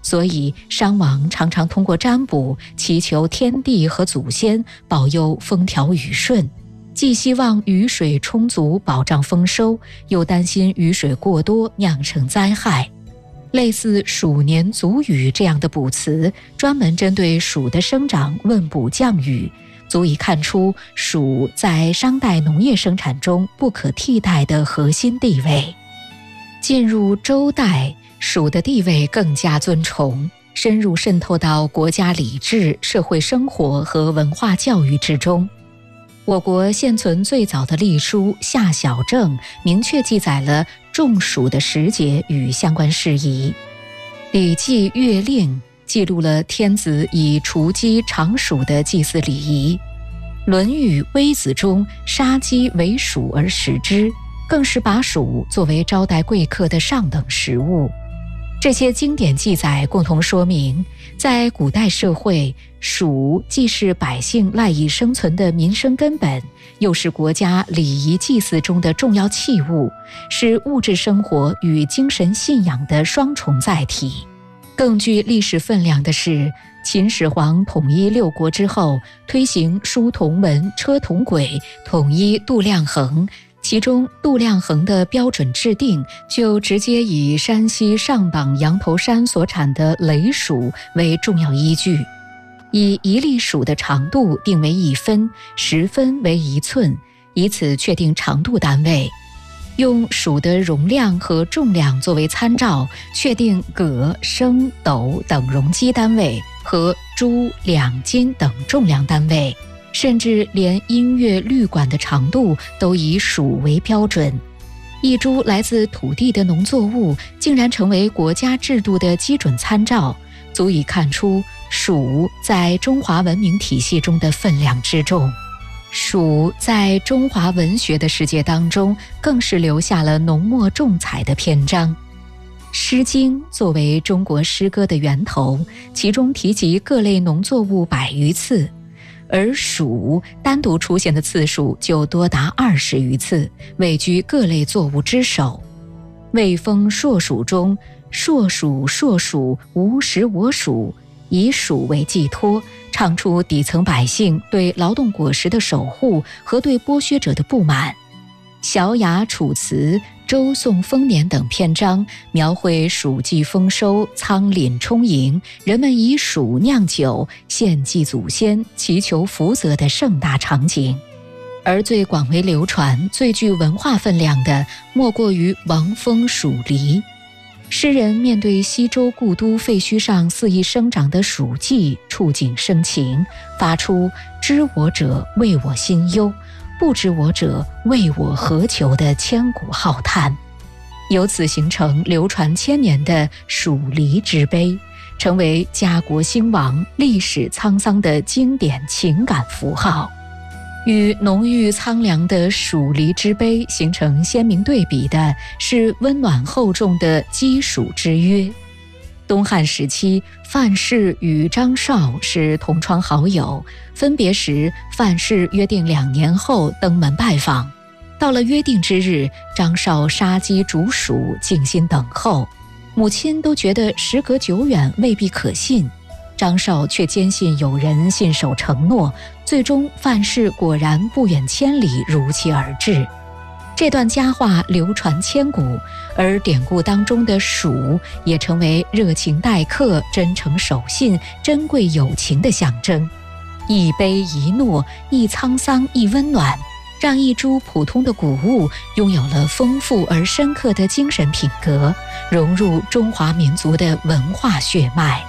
所以商王常常通过占卜祈求天地和祖先保佑风调雨顺，既希望雨水充足保障丰收，又担心雨水过多酿成灾害。类似鼠年足雨这样的卜辞，专门针对鼠的生长问卜降雨，足以看出鼠在商代农业生产中不可替代的核心地位。进入周代，鼠的地位更加尊崇，深入渗透到国家礼制、社会生活和文化教育之中。我国现存最早的历书《夏小正》明确记载了中暑的时节与相关事宜。《礼记·乐令》记录了天子以雏鸡尝暑的祭祀礼仪。《论语·微子》中杀鸡为黍而食之，更是把黍作为招待贵客的上等食物。这些经典记载共同说明，在古代社会，黍既是百姓赖以生存的民生根本，又是国家礼仪祭祀中的重要器物，是物质生活与精神信仰的双重载体。更具历史分量的是，秦始皇统一六国之后，推行书同文、车同轨，统一度量衡。其中度量衡的标准制定，就直接以山西上榜羊头山所产的雷黍为重要依据，以一粒黍的长度定为1分，10分为1寸，以此确定长度单位。用黍的容量和重量作为参照，确定葛、升、斗等容积单位和铢、两、斤等重量单位。甚至连音乐律管的长度都以黍为标准。一株来自土地的农作物竟然成为国家制度的基准参照，足以看出黍在中华文明体系中的分量之重。黍在中华文学的世界当中，更是留下了浓墨重彩的篇章。《诗经》作为中国诗歌的源头，其中提及各类农作物100余次，而黍单独出现的次数就多达20余次，位居各类作物之首。魏风硕鼠中，硕鼠硕鼠，吾食我黍，以黍为寄托，唱出底层百姓对劳动果实的守护和对剥削者的不满。小雅、楚辞、周宋丰年等篇章描绘黍季丰收，仓廪充盈，人们以黍酿酒，献祭祖先，祈求福泽的盛大场景。而最广为流传、最具文化分量的，莫过于王风黍离。诗人面对西周故都废墟上肆意生长的黍稷，触景生情，发出知我者为我心忧，不知我者为我何求的千古浩叹，由此形成流传千年的黍离之悲，成为家国兴亡、历史沧桑的经典情感符号。与浓郁苍凉的黍离之悲形成鲜明对比的是温暖厚重的鸡黍之约。东汉时期，范氏与张绍是同窗好友，分别时范氏约定2年后登门拜访。到了约定之日，张绍杀鸡煮黍，静心等候。母亲都觉得时隔久远，未必可信。张绍却坚信有人信守承诺，最终范氏果然不远千里如期而至。这段佳话流传千古，而典故当中的黍也成为热情待客、真诚守信、珍贵友情的象征。一悲一诺，一沧桑一温暖，让一株普通的谷物拥有了丰富而深刻的精神品格，融入中华民族的文化血脉。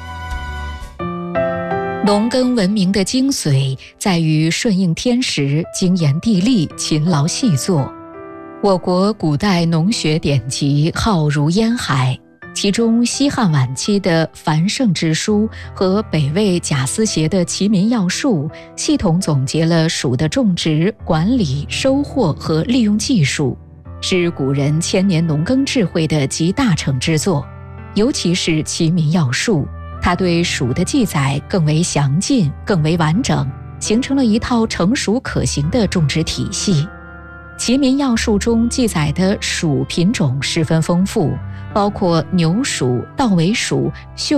农耕文明的精髓在于顺应天时、精研地利、勤劳细作。我国古代农学典籍浩如烟海，其中西汉晚期的《繁盛之书》和北魏贾思勰的《齐民要术》系统总结了黍的种植、管理、收获和利用技术，是古人千年农耕智慧的集大成之作。尤其是《齐民要术》，它对黍的记载更为详尽、更为完整，形成了一套成熟可行的种植体系。《齐民要术》中记载的黍品种十分丰富，包括牛黍、稻尾黍、秀